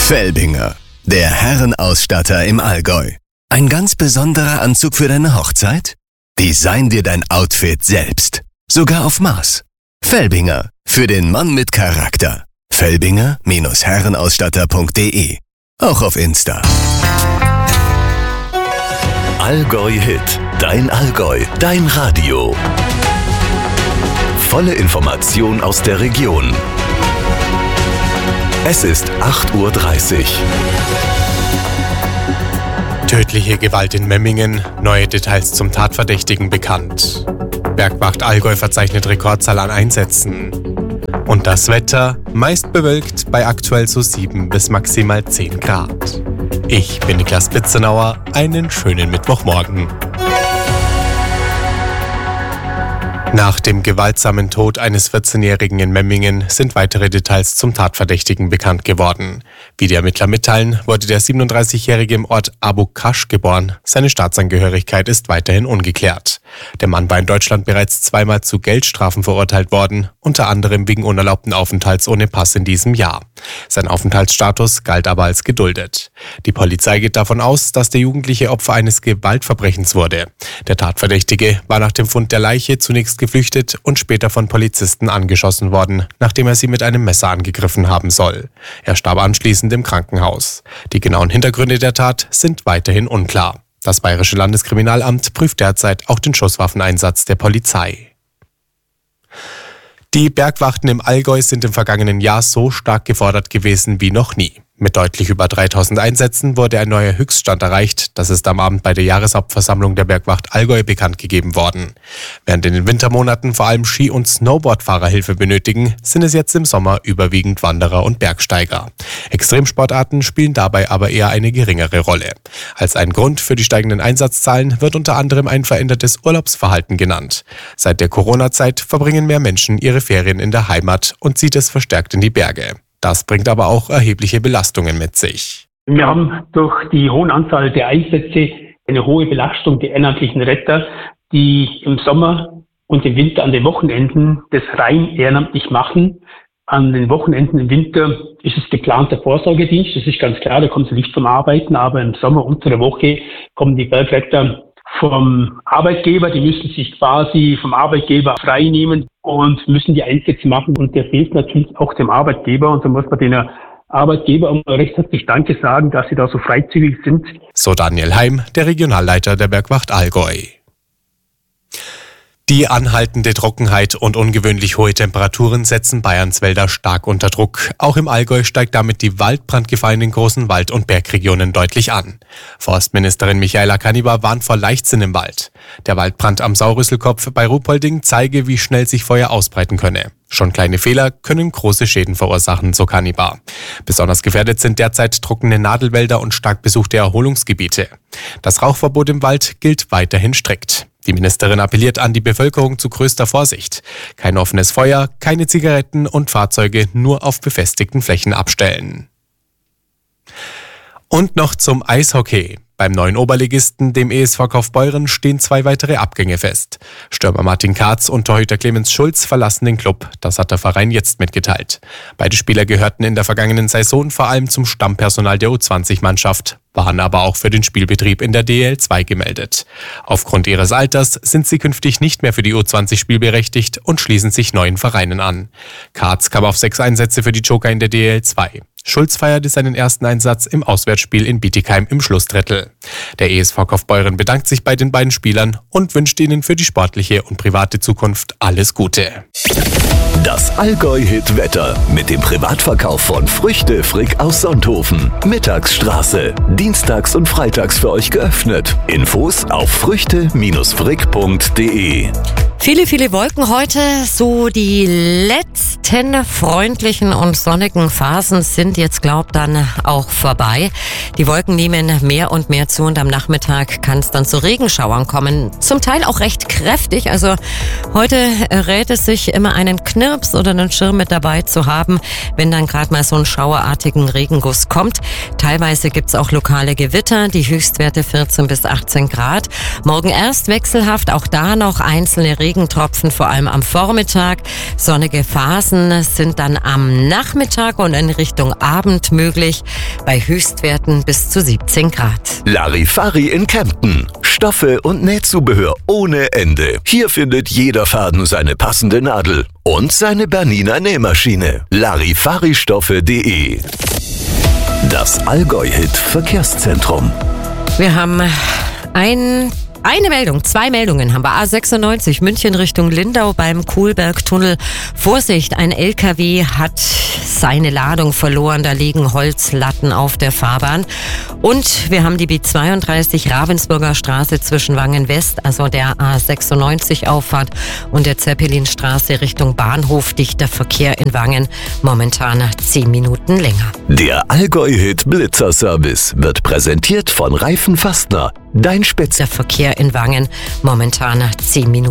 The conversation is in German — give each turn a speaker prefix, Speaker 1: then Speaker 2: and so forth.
Speaker 1: Felbinger, der Herrenausstatter im Allgäu. Ein ganz besonderer Anzug für deine Hochzeit? Design dir dein Outfit selbst. Sogar auf Maß. Felbinger, für den Mann mit Charakter. Felbinger-herrenausstatter.de. Auch auf Insta.
Speaker 2: Allgäu Hit. Dein Allgäu. Dein Radio. Volle Information aus der Region. Es ist 8:30 Uhr.
Speaker 3: Tödliche Gewalt in Memmingen. Neue Details zum Tatverdächtigen bekannt. Bergwacht Allgäu verzeichnet Rekordzahl an Einsätzen. Und das Wetter, meist bewölkt bei aktuell so 7 bis maximal 10 Grad. Ich bin Niklas Bitzenauer, einen schönen Mittwochmorgen. Nach dem gewaltsamen Tod eines 14-Jährigen in Memmingen sind weitere Details zum Tatverdächtigen bekannt geworden. Wie die Ermittler mitteilen, wurde der 37-Jährige im Ort Abu Kasch geboren. Seine Staatsangehörigkeit ist weiterhin ungeklärt. Der Mann war in Deutschland bereits zweimal zu Geldstrafen verurteilt worden, unter anderem wegen unerlaubten Aufenthalts ohne Pass in diesem Jahr. Sein Aufenthaltsstatus galt aber als geduldet. Die Polizei geht davon aus, dass der Jugendliche Opfer eines Gewaltverbrechens wurde. Der Tatverdächtige war nach dem Fund der Leiche zunächst geflüchtet und später von Polizisten angeschossen worden, nachdem er sie mit einem Messer angegriffen haben soll. Er starb anschließend im Krankenhaus. Die genauen Hintergründe der Tat sind weiterhin unklar. Das Bayerische Landeskriminalamt prüft derzeit auch den Schusswaffeneinsatz der Polizei. Die Bergwachten im Allgäu sind im vergangenen Jahr so stark gefordert gewesen wie noch nie. Mit deutlich über 3000 Einsätzen wurde ein neuer Höchststand erreicht. Das ist am Abend bei der Jahreshauptversammlung der Bergwacht Allgäu bekannt gegeben worden. Während in den Wintermonaten vor allem Ski- und Snowboardfahrer Hilfe benötigen, sind es jetzt im Sommer überwiegend Wanderer und Bergsteiger. Extremsportarten spielen dabei aber eher eine geringere Rolle. Als ein Grund für die steigenden Einsatzzahlen wird unter anderem ein verändertes Urlaubsverhalten genannt. Seit der Corona-Zeit verbringen mehr Menschen ihre Ferien in der Heimat und zieht es verstärkt in die Berge. Das bringt aber auch erhebliche Belastungen mit sich.
Speaker 4: Wir haben durch die hohe Anzahl der Einsätze eine hohe Belastung der ehrenamtlichen Retter, die im Sommer und im Winter an den Wochenenden das rein ehrenamtlich machen. An den Wochenenden im Winter ist es geplanter Vorsorgedienst, das ist ganz klar, da kommen sie nicht zum Arbeiten, aber im Sommer unter der Woche kommen die Bergretter vom Arbeitgeber, die müssen sich quasi vom Arbeitgeber frei nehmen und müssen die Einsätze machen und der fehlt natürlich auch dem Arbeitgeber und da muss man den Arbeitgeber um recht herzlich Danke sagen, dass sie da so freizügig sind.
Speaker 3: So Daniel Heim, der Regionalleiter der Bergwacht Allgäu. Die anhaltende Trockenheit und ungewöhnlich hohe Temperaturen setzen Bayerns Wälder stark unter Druck. Auch im Allgäu steigt damit die Waldbrandgefahr in den großen Wald- und Bergregionen deutlich an. Forstministerin Michaela Kannibar warnt vor Leichtsinn im Wald. Der Waldbrand am Saurüsselkopf bei Ruhpolding zeige, wie schnell sich Feuer ausbreiten könne. Schon kleine Fehler können große Schäden verursachen, so Kannibar. Besonders gefährdet sind derzeit trockene Nadelwälder und stark besuchte Erholungsgebiete. Das Rauchverbot im Wald gilt weiterhin strikt. Die Ministerin appelliert an die Bevölkerung zu größter Vorsicht. Kein offenes Feuer, keine Zigaretten und Fahrzeuge nur auf befestigten Flächen abstellen. Und noch zum Eishockey. Beim neuen Oberligisten, dem ESV Kaufbeuren, stehen 2 weitere Abgänge fest. Stürmer Martin Karz und Torhüter Clemens Schulz verlassen den Club. Das hat der Verein jetzt mitgeteilt. Beide Spieler gehörten in der vergangenen Saison vor allem zum Stammpersonal der U20-Mannschaft, waren aber auch für den Spielbetrieb in der DEL2 gemeldet. Aufgrund ihres Alters sind sie künftig nicht mehr für die U20 spielberechtigt und schließen sich neuen Vereinen an. Karz kam auf 6 Einsätze für die Joker in der DEL2. Schulz feierte seinen ersten Einsatz im Auswärtsspiel in Bietigheim im Schlussdrittel. Der ESV Kaufbeuren bedankt sich bei den beiden Spielern und wünscht ihnen für die sportliche und private Zukunft alles Gute.
Speaker 2: Das Allgäu-Hit-Wetter mit dem Privatverkauf von Früchte Frick aus Sonthofen. Mittagsstraße. Dienstags und freitags für euch geöffnet. Infos auf früchte-frick.de.
Speaker 5: Viele Wolken heute. So die letzten freundlichen und sonnigen Phasen sind jetzt, dann auch vorbei. Die Wolken nehmen mehr und mehr zu und am Nachmittag kann es dann zu Regenschauern kommen. Zum Teil auch recht kräftig. Also heute rät es sich immer einen Knirps oder einen Schirm mit dabei zu haben, wenn dann gerade mal so ein schauerartigen Regenguss kommt. Teilweise gibt's auch lokale Gewitter, die Höchstwerte 14 bis 18 Grad. Morgen erst wechselhaft, auch da noch einzelne Regenschauer Regentropfen, vor allem am Vormittag. Sonnige Phasen sind dann am Nachmittag und in Richtung Abend möglich, bei Höchstwerten bis zu 17 Grad.
Speaker 2: Larifari in Kempten. Stoffe und Nähzubehör ohne Ende. Hier findet jeder Faden seine passende Nadel und seine Bernina Nähmaschine. Larifaristoffe.de. Das Allgäu-Hit Verkehrszentrum.
Speaker 5: Wir haben zwei Meldungen haben wir. A96 München Richtung Lindau beim Kohlbergtunnel. Vorsicht, ein LKW hat seine Ladung verloren. Da liegen Holzlatten auf der Fahrbahn. Und wir haben die B32 Ravensburger Straße zwischen Wangen West, also der A96 Auffahrt, und der Zeppelinstraße Richtung Bahnhof. Dichter Verkehr in Wangen. Momentan 10 Minuten länger.
Speaker 2: Der Allgäu-Hit Blitzerservice wird präsentiert von Reifen Fastner. Dein
Speaker 5: Der Verkehr in Wangen momentan 10 Minuten.